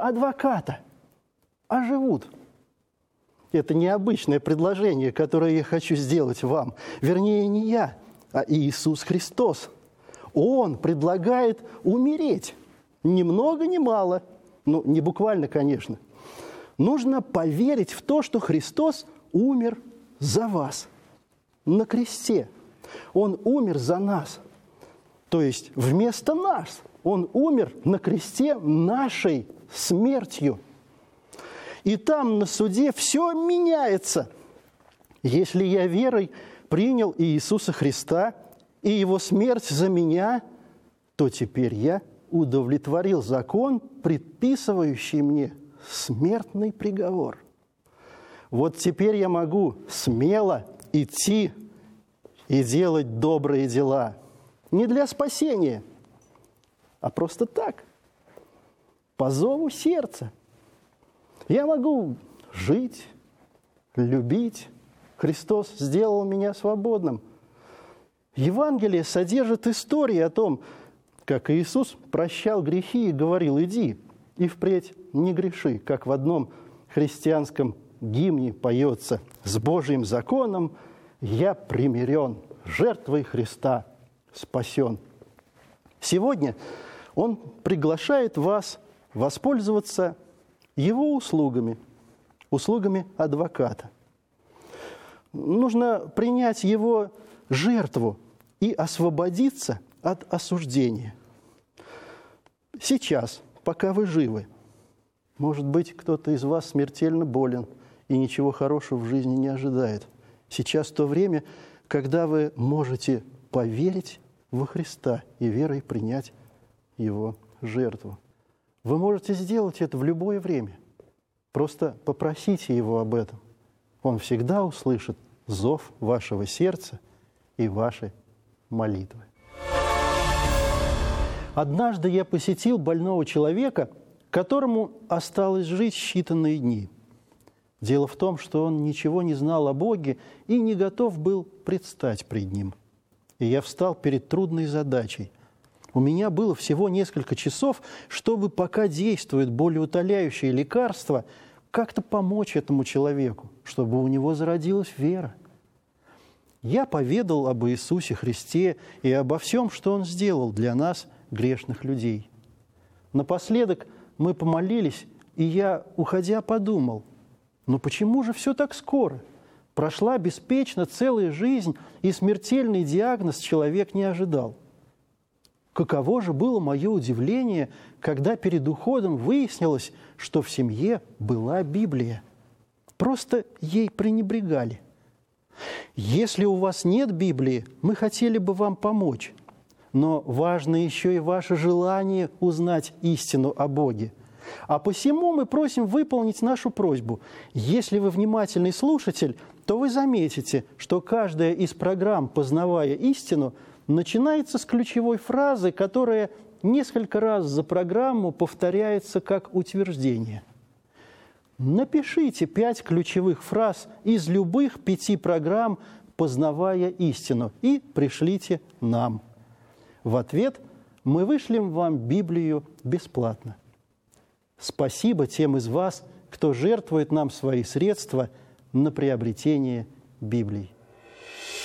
адвоката, а живут. Это необычное предложение, которое я хочу сделать вам. Вернее, не я, а Иисус Христос. Он предлагает умереть. Ни много, ни мало. Ну, не буквально, конечно. Нужно поверить в то, что Христос умер за вас на кресте. Он умер за нас. То есть вместо нас. Он умер на кресте нашей смертью. И там на суде все меняется. Если я верой принял Иисуса Христа и Его смерть за меня, то теперь я удовлетворил закон, предписывающий мне смертный приговор. Вот теперь я могу смело идти и делать добрые дела. Не для спасения, а просто так, по зову сердца. Я могу жить, любить. Христос сделал меня свободным. Евангелие содержит истории о том, как Иисус прощал грехи и говорил: «Иди и впредь не греши», как в одном христианском гимне поется: «С Божьим законом я примирен, жертвой Христа спасен». Сегодня Он приглашает вас воспользоваться Его услугами, услугами адвоката. Нужно принять Его жертву и освободиться от осуждения. Сейчас, пока вы живы, может быть, кто-то из вас смертельно болен и ничего хорошего в жизни не ожидает. Сейчас то время, когда вы можете поверить во Христа и верой принять Его жертву. Вы можете сделать это в любое время. Просто попросите Его об этом. Он всегда услышит зов вашего сердца и ваши молитвы. Однажды я посетил больного человека, которому осталось жить считанные дни. Дело в том, что он ничего не знал о Боге и не готов был предстать пред Ним. И я встал перед трудной задачей. У меня было всего несколько часов, чтобы, пока действует болеутоляющее лекарство, как-то помочь этому человеку, чтобы у него зародилась вера. Я поведал об Иисусе Христе и обо всем, что Он сделал для нас, грешных людей. Напоследок мы помолились, и я, уходя, подумал: но почему же все так скоро? Прошла беспечно целая жизнь, и смертельный диагноз человек не ожидал. Каково же было мое удивление, когда перед уходом выяснилось, что в семье была Библия. Просто ей пренебрегали. Если у вас нет Библии, мы хотели бы вам помочь. Но важно еще и ваше желание узнать истину о Боге. А посему мы просим выполнить нашу просьбу. Если вы внимательный слушатель, то вы заметите, что каждая из программ «Познавая истину» начинается с ключевой фразы, которая несколько раз за программу повторяется как утверждение. Напишите 5 ключевых фраз из любых 5 программ «Познавая истину» и пришлите нам. В ответ мы вышлем вам Библию бесплатно. Спасибо тем из вас, кто жертвует нам свои средства на приобретение Библии.